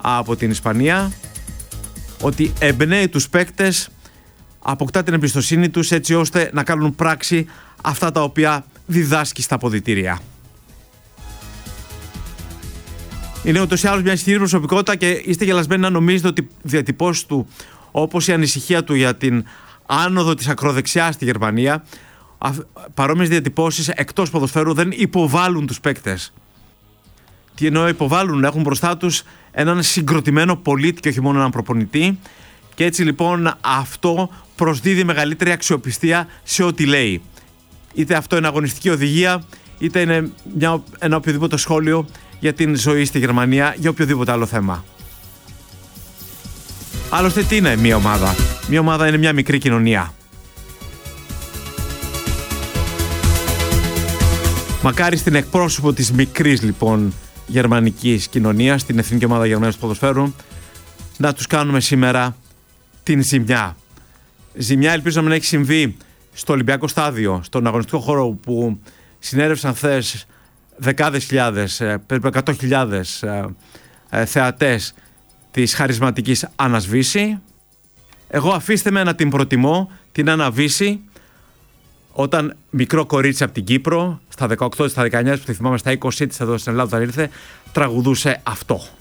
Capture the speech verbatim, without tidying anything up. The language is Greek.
από την Ισπανία, ότι εμπνέει τους παίκτες, αποκτά την εμπιστοσύνη τους έτσι ώστε να κάνουν πράξη αυτά τα οποία διδάσκει στα αποδυτήρια. Είναι ούτως ή άλλως μια ισχυρή προσωπικότητα και είστε γελασμένοι να νομίζετε ότι οι διατυπώσεις του, όπως η ανησυχία του για την άνοδο της ακροδεξιάς στη Γερμανία, παρόμοιες διατυπώσεις εκτός ποδοσφαίρου δεν υποβάλλουν τους παίκτες. Τι εννοώ υποβάλλουν? Έχουν μπροστά τους έναν συγκροτημένο πολίτη και όχι μόνο έναν προπονητή, και έτσι λοιπόν αυτό προσδίδει μεγαλύτερη αξιοπιστία σε ό,τι λέει. Είτε αυτό είναι αγωνιστική οδηγία, είτε είναι μια, ένα οποιοδήποτε σχόλιο για την ζωή στη Γερμανία, για οποιοδήποτε άλλο θέμα. Άλλωστε τι είναι μια ομάδα? Μια ομάδα είναι μια μικρή κοινωνία. Μακάρι στην εκπρόσωπο της μικρής λοιπόν γερμανικής κοινωνίας, την Εθνική Ομάδα Γερμανίας του Ποδοσφαίρου, να τους κάνουμε σήμερα την ζημιά. Ζημιά ελπίζω να μην έχει συμβεί στο Ολυμπιακό Στάδιο, στον αγωνιστικό χώρο που συνέρευσαν χθες δεκάδες χιλιάδες, περίπου εκατό χιλιάδες θεατές της χαρισματικής Άννας Βύση. Εγώ αφήστε με να την προτιμώ την Άννα Βύση όταν μικρό κορίτσι από την Κύπρο, στα δεκαοκτώ της, στα δεκαεννιά της, που τη θυμάμαι στα είκοσι της εδώ στην Ελλάδα όταν ήρθε, τραγουδούσε αυτό.